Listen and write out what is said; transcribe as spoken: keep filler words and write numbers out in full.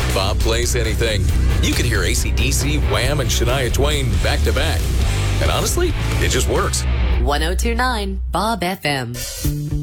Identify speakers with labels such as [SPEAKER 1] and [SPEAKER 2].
[SPEAKER 1] Bob plays anything. You can hear A C D C, Wham, and Shania Twain back to back. And honestly, it just works.
[SPEAKER 2] ten twenty-nine Bob F M.